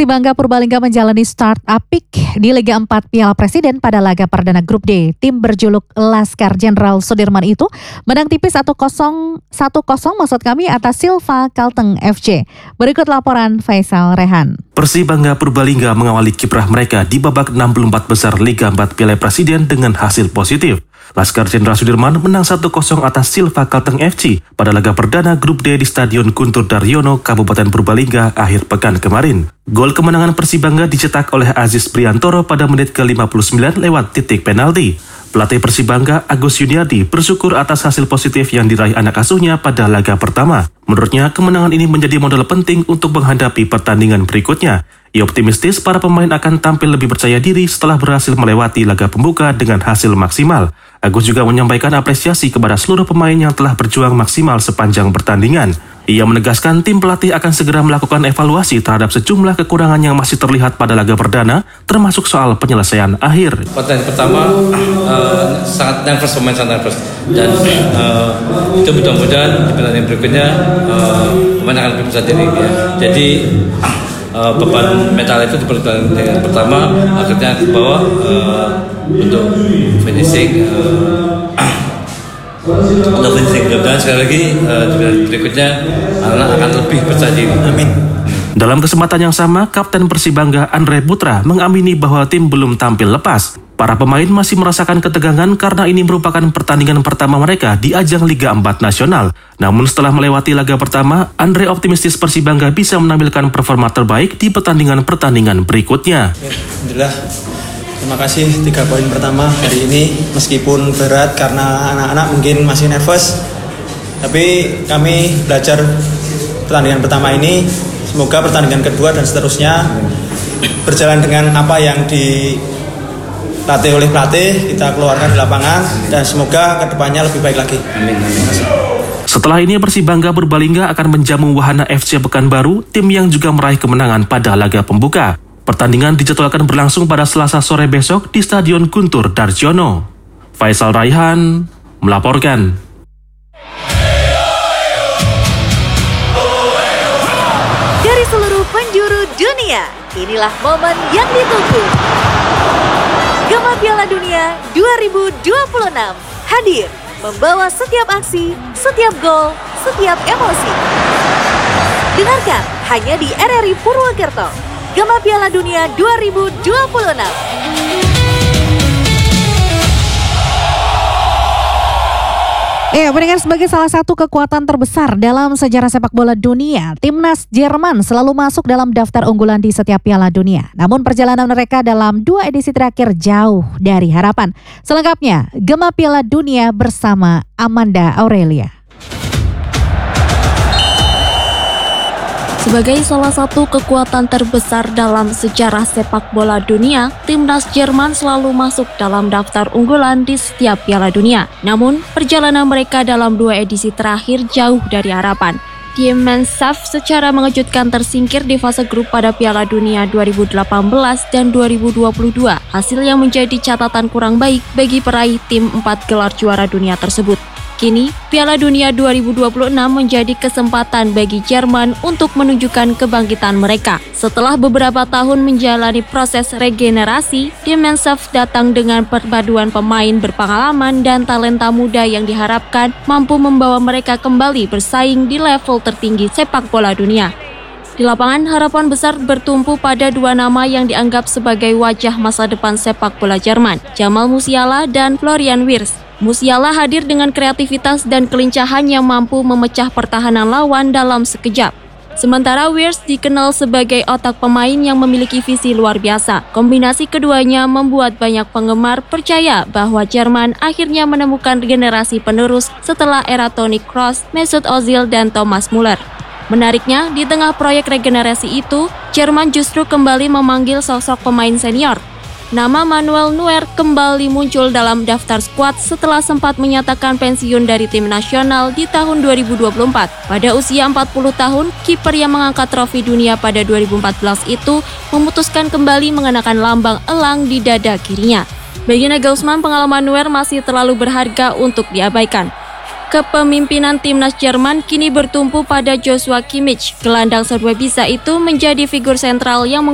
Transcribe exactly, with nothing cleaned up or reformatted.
Persibangga Purbalingga menjalani start apik di Liga empat Piala Presiden pada laga perdana Grup D. Tim berjuluk Laskar Jenderal Sudirman itu menang tipis satu kosong maksud kami atas Silva Kalteng F C. Berikut laporan Faisal Rehan. Persibangga Purbalingga mengawali kiprah mereka di babak enam puluh empat besar Liga empat Piala Presiden dengan hasil positif. Laskar Jenderal Sudirman menang satu kosong atas Silva Kalteng F C pada laga perdana Grup D di Stadion Guntur Daryono, Kabupaten Purbalingga akhir pekan kemarin. Gol kemenangan Persibangga dicetak oleh Aziz Priantoro pada menit ke lima puluh sembilan lewat titik penalti. Pelatih Persibangga Agus Yuniardi bersyukur atas hasil positif yang diraih anak asuhnya pada laga pertama. Menurutnya, kemenangan ini menjadi modal penting untuk menghadapi pertandingan berikutnya. Ia optimistis para pemain akan tampil lebih percaya diri setelah berhasil melewati laga pembuka dengan hasil maksimal. Agus juga menyampaikan apresiasi kepada seluruh pemain yang telah berjuang maksimal sepanjang pertandingan. Ia menegaskan tim pelatih akan segera melakukan evaluasi terhadap sejumlah kekurangan yang masih terlihat pada laga perdana, termasuk soal penyelesaian akhir. Pertandingan pertama uh, sangat nervous, pemain sangat nervous, dan uh, itu mudah-mudahan di pertandingan berikutnya uh, pemain akan lebih percaya diri. Ya. Jadi uh, beban mental itu di pertandingan pertama akhirnya ke bawah uh, untuk finishing. Uh, Untuk finishing, dan sekali lagi uh, berikutnya anak akan lebih percaya diri. Amin. Dalam kesempatan yang sama, Kapten Persibangga Andre Putra mengamini bahwa tim belum tampil lepas. Para pemain masih merasakan ketegangan karena ini merupakan pertandingan pertama mereka di ajang Liga empat Nasional. Namun setelah melewati laga pertama, Andre optimistis Persibangga bisa menampilkan performa terbaik di pertandingan-pertandingan berikutnya. Alhamdulillah. Terima kasih, tiga poin pertama hari ini meskipun berat karena anak-anak mungkin masih nervous, tapi kami belajar pertandingan pertama ini, semoga pertandingan kedua dan seterusnya berjalan dengan apa yang dilatih oleh pelatih, kita keluarkan di lapangan dan semoga kedepannya lebih baik lagi. Amin. Setelah ini Persibangga Purbalingga akan menjamu Wahana F C Pekanbaru, tim yang juga meraih kemenangan pada laga pembuka. Pertandingan dijadwalkan berlangsung pada Selasa sore besok di Stadion Guntur Darjono. Faisal Raihan melaporkan. Dari seluruh penjuru dunia, inilah momen yang ditunggu. Gema Piala Dunia dua ribu dua puluh enam hadir membawa setiap aksi, setiap gol, setiap emosi. Dengarkan hanya di R R I Purwokerto. Gema Piala Dunia dua ribu dua puluh enam. Ya, pendengar, sebagai salah satu kekuatan terbesar dalam sejarah sepak bola dunia, Timnas Jerman selalu masuk dalam daftar unggulan di setiap Piala Dunia. Namun perjalanan mereka dalam dua edisi terakhir jauh dari harapan. Selengkapnya, Gema Piala Dunia bersama Amanda Aurelia. Sebagai salah satu kekuatan terbesar dalam sejarah sepak bola dunia, Timnas Jerman selalu masuk dalam daftar unggulan di setiap Piala Dunia. Namun, perjalanan mereka dalam dua edisi terakhir jauh dari harapan. Die Mannschaft secara mengejutkan tersingkir di fase grup pada Piala Dunia dua ribu delapan belas dan dua ribu dua puluh dua, hasil yang menjadi catatan kurang baik bagi peraih tim empat gelar juara dunia tersebut. Kini, Piala Dunia dua ribu dua puluh enam menjadi kesempatan bagi Jerman untuk menunjukkan kebangkitan mereka. Setelah beberapa tahun menjalani proses regenerasi, Die Mannschaft datang dengan perpaduan pemain berpengalaman dan talenta muda yang diharapkan mampu membawa mereka kembali bersaing di level tertinggi sepak bola dunia. Di lapangan, harapan besar bertumpu pada dua nama yang dianggap sebagai wajah masa depan sepak bola Jerman, Jamal Musiala dan Florian Wirtz. Musiala hadir dengan kreativitas dan kelincahan yang mampu memecah pertahanan lawan dalam sekejap. Sementara Wirtz dikenal sebagai otak pemain yang memiliki visi luar biasa. Kombinasi keduanya membuat banyak penggemar percaya bahwa Jerman akhirnya menemukan generasi penerus setelah era Toni Kroos, Mesut Ozil, dan Thomas Müller. Menariknya, di tengah proyek regenerasi itu, Jerman justru kembali memanggil sosok pemain senior. Nama Manuel Neuer kembali muncul dalam daftar skuad setelah sempat menyatakan pensiun dari tim nasional di tahun dua ribu dua puluh empat. Pada usia empat puluh tahun, kiper yang mengangkat trofi dunia pada dua ribu empat belas itu memutuskan kembali mengenakan lambang elang di dada kirinya. Bagi Nagelsmann, pengalaman Neuer masih terlalu berharga untuk diabaikan. Kepemimpinan timnas Jerman kini bertumpu pada Joshua Kimmich. Gelandang serba bisa itu menjadi figur sentral yang